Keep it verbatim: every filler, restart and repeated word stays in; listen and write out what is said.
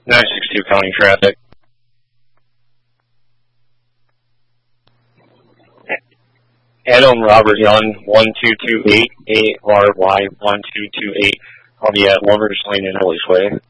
nine six two counting traffic. Adam Robert Young, one two two eight, A R Y one two two eight, I'll be at Lovers Lane in Hurley's Way.